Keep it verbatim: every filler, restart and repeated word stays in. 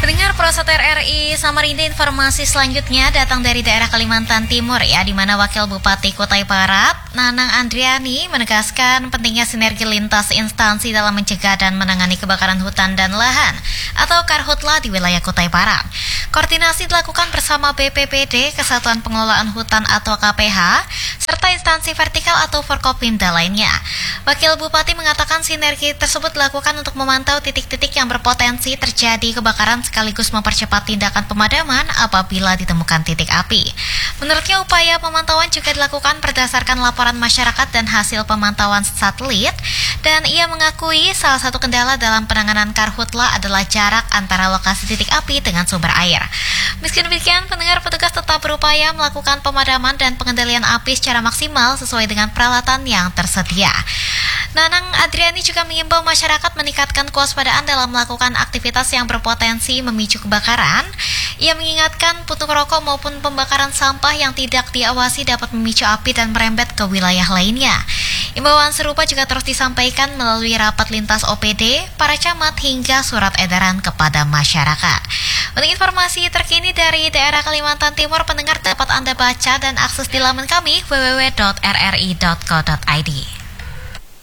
Pendengar Prosat R R I Samarinda, informasi selanjutnya datang dari daerah Kalimantan Timur ya, di mana Wakil Bupati Kutai Barat, Nanang Andriani, menegaskan pentingnya sinergi lintas instansi dalam mencegah dan menangani kebakaran hutan dan lahan atau Karhutla di wilayah Kutai Barat. Koordinasi dilakukan bersama B P P D, Kesatuan Pengelolaan Hutan atau K P H, serta instansi vertikal atau Forkopimda lainnya. Wakil Bupati mengatakan sinergi tersebut dilakukan untuk memantau titik-titik yang berpotensi terjadi kebakaran sekaligus mempercepat tindakan pemadaman apabila ditemukan titik api. Menurutnya, upaya pemantauan juga dilakukan berdasarkan laporan masyarakat dan hasil pemantauan satelit, dan ia mengakui salah satu kendala dalam penanganan Karhutla adalah jarak antara lokasi titik api dengan sumber air. Meski demikian, pendengar, petugas tetap berupaya melakukan pemadaman dan pengendalian api secara maksimal sesuai dengan peralatan yang tersedia. Nanang Andriani juga mengimbau masyarakat meningkatkan kewaspadaan dalam melakukan aktivitas yang berpotensi memicu kebakaran. Ia mengingatkan puntung rokok maupun pembakaran sampah yang tidak diawasi dapat memicu api dan merembet ke wilayah lainnya. Imbauan serupa juga terus disampaikan melalui rapat lintas O P D, para camat hingga surat edaran kepada masyarakat. Untuk informasi terkini dari daerah Kalimantan Timur, pendengar dapat Anda baca dan akses di laman kami w w w titik r r i titik co titik i d.